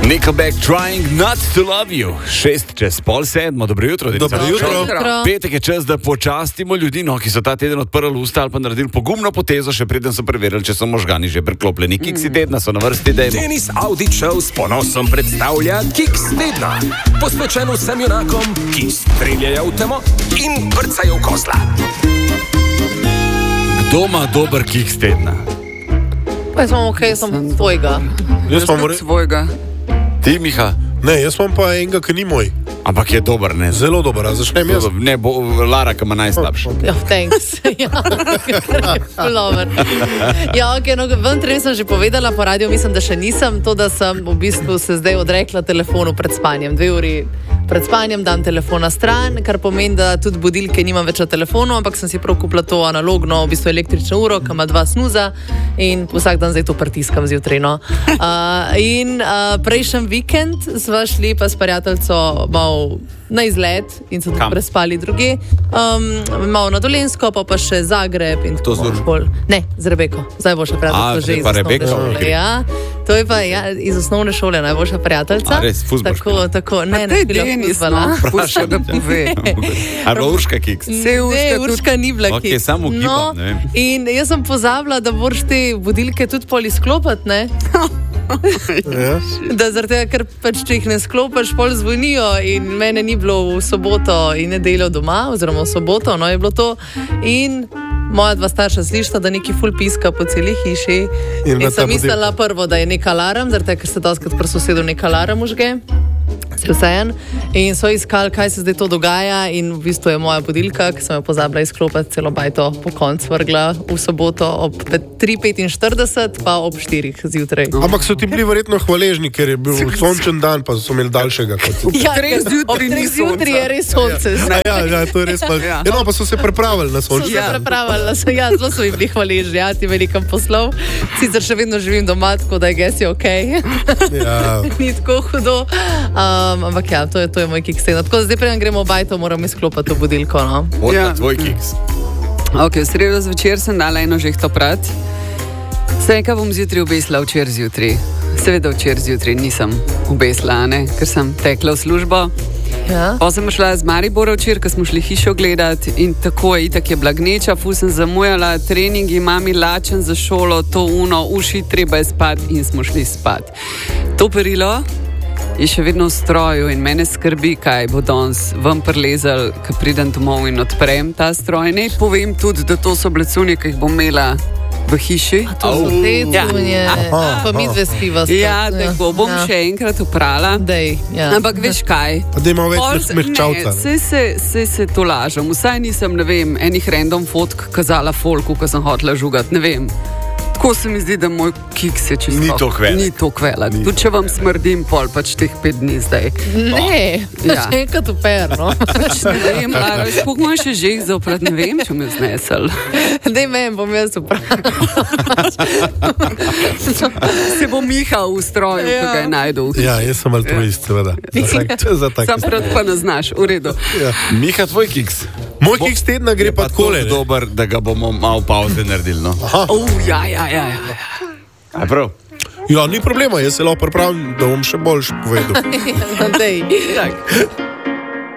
Nickelback Trying Not to Love You. 6:06, dobro jutro. Dobro jutro. Petek je čas, da počastimo ljudi, ki so ta teden odprli usta ali pa naredili pogumno potezo, še preden so preverili, če so možgani že preklopljeni. Kiksi tedna so na vrsti, dajmo. Denis Audi Show s ponosom predstavlja Kiks tedna. Posvečen vsem junakom, ki streljajo v temo in vrcajo v kozla. Kdo ima dober kiks tedna? Pa jaz imam sem tvojega. Jaz imam svojega. Ti, Miha? Ne, jaz imam pa enega, ki ni moj. Ampak je dober, ne? Zelo dober, a začnem jaz? Ne, Lara, ki ima najslabši. Ja, thanks. Ja, dober. Ja, ok, no, ventre sem že povedala po radiju, mislim, da še nisem, to, da sem v bistvu se zdaj odrekla telefonu pred spanjem. 2 uri pred spanjem dam telefon na stran, kar pomeni, da tudi budilke nimam več na telefonu, ampak sem si prav kupila to analogno, v bistvu električno uro, ki ima 2 snuza in vsak dan zdaj to pritiskam zjutraj. No. Prejšnji vikend sva šli pa s prijateljco malo na izlet in so tudi prespali druge. Malo na Dolenjsko, pa še Zagreb in tako naprej. Ne, z Rebeko. Zdaj boljša prijateljica že iz osnovne šole. Okay. Ja, to je pa iz osnovne šole najboljša prijateljica. Res, fuzbalška. Tako, ne, bila fuzbala. Pušča, da pove. Ali Urška kiks? Ne, Urška ni bila kiks. Ok, samo ugibam, ne vem. In jaz sem pozabila, da moraš te budilke tudi pol izklopiti, ne? Da zaradi tega, ker pač če jih ne sklopiš, pol zvonijo in mene ni bilo v soboto in nedeljo doma, oziroma v soboto, no je bilo to in moja 2 starša slišta, da neki ful piska po celi hiši in sem mislila prvo, da je nek alarm, zaradi tega, ker se doskrat pri sosedu nek alarm užge. In so iskali, kaj se zdaj to dogaja in v bistvu je moja budilka, ki sem jo pozabila izklopiti, celo bajto po koncu vrgla v soboto ob 3:45 pa ob 4 zjutraj. Ampak so ti bili verjetno hvaležni, ker je bil sončen dan, pa so imeli daljšega kot ti. Ja, ob 3 zjutraj je res sonce. Ja, to je res pa. No, pa so se pripravili na sonce. Zelo so jim bili hvaležni, ja, ti velikem poslov. Sicer še vedno živim doma, tako da je gesi okej. Ja. Ni tako hudo. Ampak ja, to je moj kiks tedna. Tako da zdaj preden gremo v bajto, moram izklopiti to budilko, no. Tvoj kiks. Ok, v sredo zvečer sem dala eno žehto prat. Sejka bom zjutraj obesla včeraj zjutraj. Seveda včeraj zjutraj nisem obesla, ne, ker sem tekla v službo. Ja. Pa sem šla z Maribora včeraj, ko smo šli hišo gledati in tako je, itak je bila gneča, ful sem zamujala treningi, mami lačen za šolo, to uši, treba je spati in smo šli spati. To perilo je še vedno v stroju in mene skrbi, kaj bo danes ven prilezel, ko pridem domov in odprem ta stroj. Ne povem tudi, da to so bile cunje, ki jih bom imela v hiši. A to so te cunje, pa mi 2 spiva. Ja, tako bom še enkrat uprala. Ampak veš kaj? Pa da ima več smehčavca. Se to lažem. Vsaj nisem, ne vem, enih random fotk kazala folku, ko sem hotela žugati, ne vem. Tako se mi zdi, da moj kiks je čisto. Ni to kvelik. Tudi če vam smrdim pol, pač teh 5 dni zdaj. Ne, še enkrat uper, no. Ne vem, Lara, spok moj še žeh zaoprat, ne vem, če me znesel. Dej meni, bom jaz upravila. Se bo Miha v stroju, ko ga je najdel. Ja, jaz sem altruist, seveda. Sam pred pa ne znaš, v redu. Miha, tvoj kiks. Moj kiks tedna gre pa takole. Je pa dober, da ga bomo malo pauze naredili, no. Ja. A prav? Ja, ni problema, jaz se lahko pripravim, da bom še boljš povedal. Dej.